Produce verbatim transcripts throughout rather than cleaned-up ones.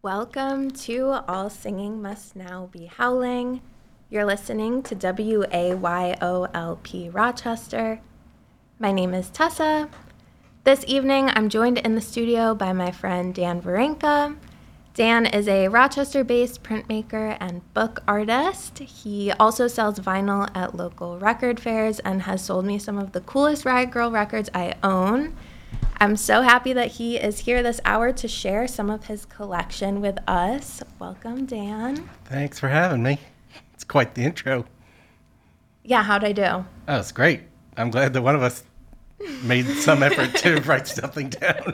Welcome to All Singing Must Now Be Howling. You're listening to W A Y O L P Rochester. My name is Tessa. This evening, I'm joined in the studio by my friend Dan Varenka. Dan is a Rochester-based printmaker and book artist. He also sells vinyl at local record fairs and has sold me some of the coolest Riot Grrrl records I own. I'm so happy that he is here this hour to share some of his collection with us. Welcome, Dan. Thanks for having me. It's quite the intro. Yeah, how'd I do? Oh, it's great. I'm glad that one of us made some effort to write something down.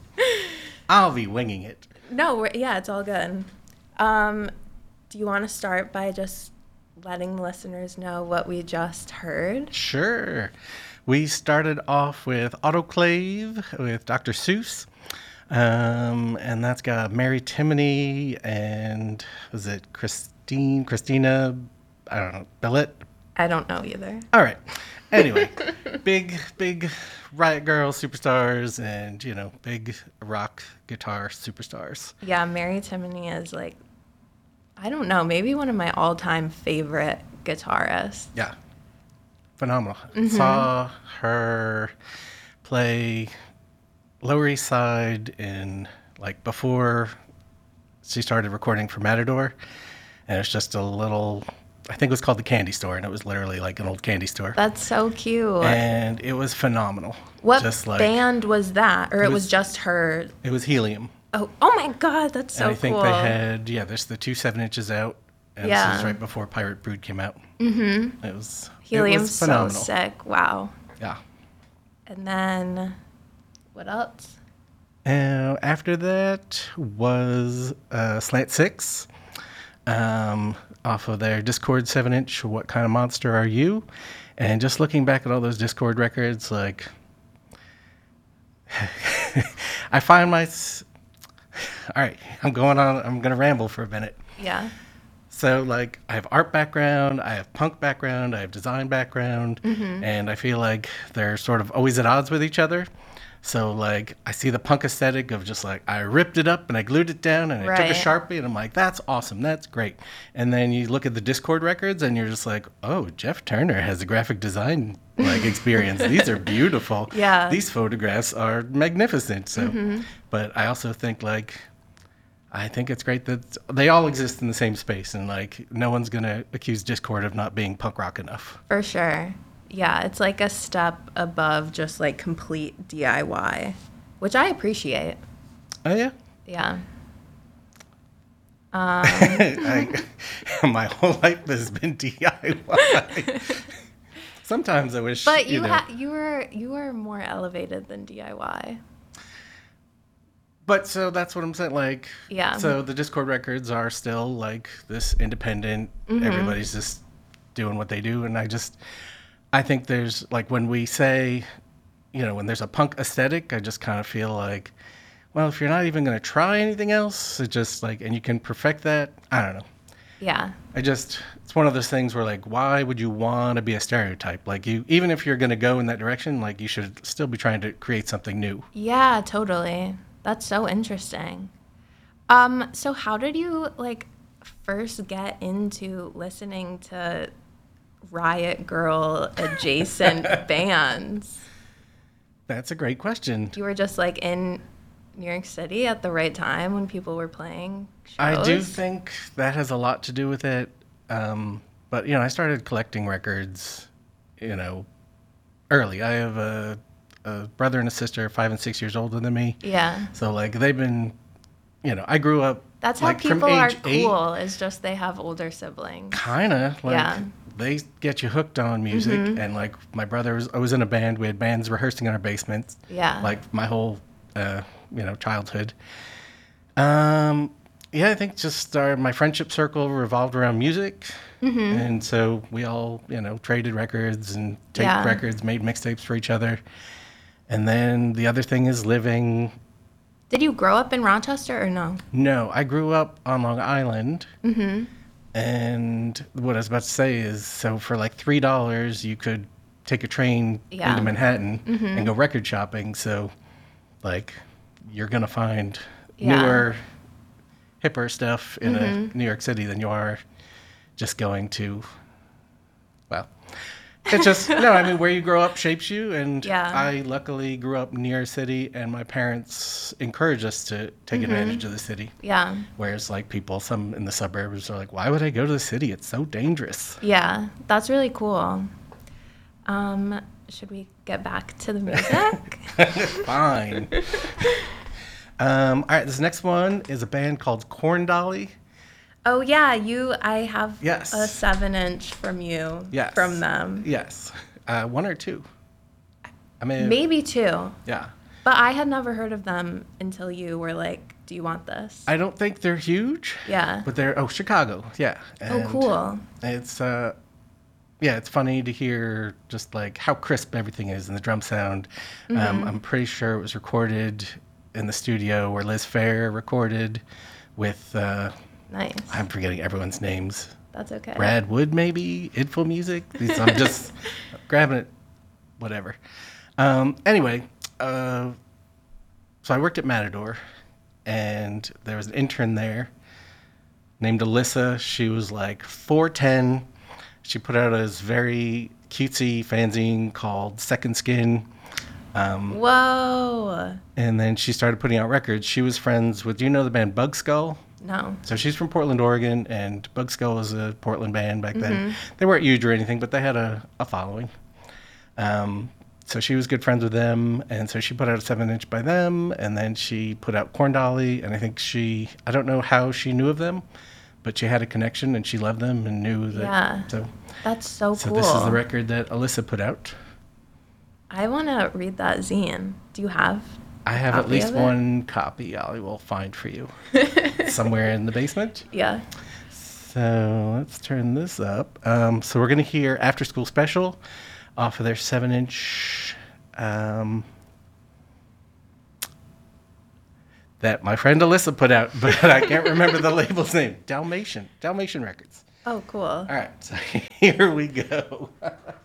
I'll be winging it. No, we're, yeah, it's all good. Um, do you want to start by just letting the listeners know what we just heard? Sure. We started off with Autoclave with Doctor Seuss. Um, and that's got Mary Timony and was it Christine, Christina, I don't know, Billet? I don't know either. All right. Anyway, big, big Riot Grrrl superstars and, you know, big rock guitar superstars. Yeah, Mary Timony is like, I don't know, maybe one of my all-time favorite guitarists. Yeah. Phenomenal. Mm-hmm. Saw her play Lower East Side in, like, before she started recording for Matador. And it's just a little, I think it was called the Candy Store, and it was literally like an old candy store. That's so cute. And it was phenomenal. What just like, band was that? Or it, it was, was just her? It was Helium. Oh, oh my God, that's so and I think cool. they had, yeah, there's the two seven inches out. And Yeah. this is right before Pirate Brood came out. Mm-hmm. It was, Helium's it was phenomenal. so sick. Wow. Yeah. And then, what else? Uh, after that was uh, Slant Six, um, off of their Discord seven inch, What Kind of Monster Are You? And just looking back at all those Discord records, like, I find my, all right, I'm going on, I'm going to ramble for a minute. Yeah. So, like, I have art background, I have punk background, I have design background, Mm-hmm. and I feel like they're sort of always at odds with each other. So, like, I see the punk aesthetic of just, like, I ripped it up and I glued it down and I Right. took a Sharpie and I'm like, that's awesome, that's great. And then you look at the Discord records and you're just like, oh, Jeff Turner has a graphic design, like, experience. These are beautiful. Yeah. These photographs are magnificent. So, Mm-hmm. but I also think, like, I think it's great that they all exist in the same space, and, like, no one's going to accuse Discord of not being punk rock enough. For sure. Yeah, it's like a step above just like complete D I Y, which I appreciate. Oh, yeah? Yeah. Um, I, my whole life has been D I Y. Sometimes I wish, but you you know. ha- you were you were more elevated than D I Y. But so that's what I'm saying. Like, Yeah. So the Discord records are still, like, this independent, Mm-hmm. everybody's just doing what they do. And I just, I think there's, like, when we say, you know, when there's a punk aesthetic, I just kind of feel like, well, if you're not even going to try anything else, it just, like, and you can perfect that, I don't know. Yeah. I just, it's one of those things where, like, why would you want to be a stereotype? Like, you, even if you're going to go in that direction, like, you should still be trying to create something new. Yeah, totally. That's so interesting. Um, so how did you like first get into listening to Riot Grrrl adjacent bands? That's a great question. You were just like in New York City at the right time when people were playing shows? I do think that has a lot to do with it. Um, but, you know, I started collecting records, you know, early. I have a, a brother and a sister, five and six years older than me. Yeah. So, like, they've been, you know, I grew up. That's how like, from people are age eight, cool, is just they have older siblings. kind of. Like, Yeah. they get you hooked on music. Mhm. And, like, my brother was, I was in a band. We had bands rehearsing in our basements. Yeah. Like, my whole, uh, you know, childhood. Um, yeah, I think just our, my friendship circle revolved around music. Mm-hmm. And so we all, you know, traded records and taped Yeah. records, made mixtapes for each other. And then the other thing is living. Did you grow up in Rochester or no? No, I grew up on Long Island. Mm-hmm. And what I was about to say is, so for like three dollars, you could take a train Yeah. into Manhattan Mhm. and go record shopping. So, like, you're going to find Yeah. newer hipper stuff in mm-hmm. a New York City than you are just going to, well, it's just, no, I mean, where you grow up shapes you. And yeah. I luckily grew up near a city, and my parents encouraged us to take mm-hmm. advantage of the city. Yeah. Whereas, like, people, some in the suburbs are like, why would I go to the city? It's so dangerous. Yeah, that's really cool. Um, should we get back to the music? Fine. um, all right, this next one is a band called Corn Dolly. Oh, yeah, you. I have yes. a seven-inch from you, yes. from them. Yes. Uh, one or two? I mean, maybe two. Yeah. But I had never heard of them until you were like, do you want this? I don't think they're huge. Yeah. But they're, oh, Chicago, yeah. And oh, cool. It's, uh, yeah, it's funny to hear just like how crisp everything is in the drum sound. Mm-hmm. Um, I'm pretty sure it was recorded in the studio where Liz Phair recorded with... Uh, Nice. I'm forgetting everyone's names. That's okay. Brad Wood, maybe? Info Music? These, I'm just grabbing it. Whatever. Um, anyway, uh, so I worked at Matador, and there was an intern there named Alyssa. She was like four ten. She put out this very cutesy fanzine called Second Skin. Um, Whoa. And then she started putting out records. She was friends with, do you know the band Bug Skull? No. So she's from Portland, Oregon, and Bug Skull was a Portland band back then. Mm-hmm. They weren't huge or anything, but they had a, a following. Um, so she was good friends with them, and so she put out a seven-inch by them, and then she put out Corn Dolly, and I think she, I don't know how she knew of them, but she had a connection, and she loved them and knew that. Yeah, so, that's so, so cool. So this is the record that Alyssa put out. I want to read that zine. Do you have I have at least one copy I will find for you somewhere in the basement. Yeah. So let's turn this up. Um, so we're going to hear After School Special off of their seven-inch um, that my friend Alyssa put out, but I can't remember the label's name. Dalmatian. Dalmatian Records. Oh, cool. All right, so here we go.